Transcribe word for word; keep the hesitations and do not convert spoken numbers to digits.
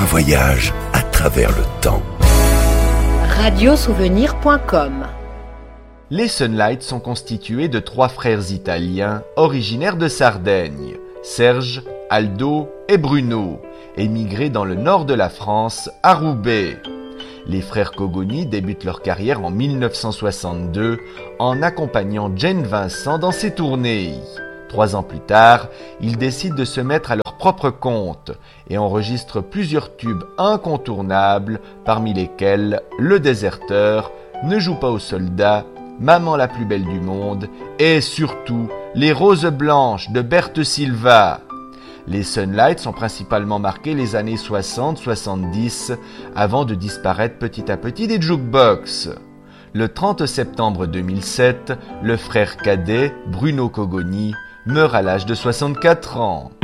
voyage à travers le temps. radio souvenir point com. Les Sunlight sont constitués de trois frères italiens originaires de Sardaigne, Serge, Aldo et Bruno, émigrés dans le nord de la France, à Roubaix. Les frères Cogoni débutent leur carrière en mille neuf cent soixante-deux en accompagnant Jane Vincent dans ses tournées. Trois ans plus tard, ils décident de se mettre à leur propre compte et enregistrent plusieurs tubes incontournables, parmi lesquels Le Déserteur, Ne joue pas aux soldats, Maman la plus belle du monde et surtout Les Roses blanches de Berthe Silva. Les Sunlight sont principalement marqués les années soixante soixante-dix avant de disparaître petit à petit des jukebox. Le trente septembre deux mille sept, le frère cadet, Bruno Cogoni, meurt à l'âge de soixante-quatre ans.